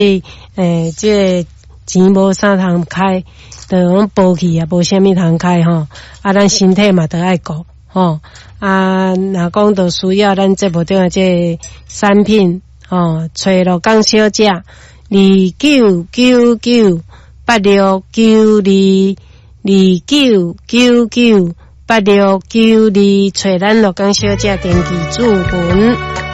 这钱无啥通开，就讲补去啊，无啥物通开吼。啊，咱身体嘛得爱顾吼。啊，若讲到需要咱节目顶的这产品吼，找罗江小姐2999869229998692，找咱罗江小姐登记注文。